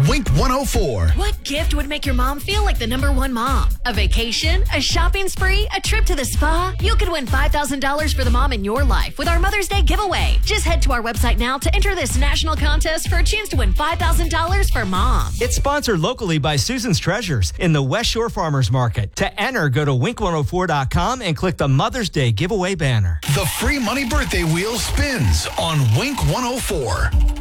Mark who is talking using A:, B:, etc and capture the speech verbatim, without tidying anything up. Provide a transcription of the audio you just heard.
A: Wink one oh four.
B: What gift would make your mom feel like the number one mom? A vacation? A shopping spree? A trip to the spa? You could win five thousand dollars for the mom in your life with our Mother's Day giveaway. Just head to our website now to enter this national contest for a chance to win five thousand dollars for mom.
C: It's sponsored locally by Susan's Treasures in the West Shore Farmers Market. To enter, go to wink one oh four dot com and click the Mother's Day giveaway banner.
A: The free money birthday wheel spins on Wink one oh four.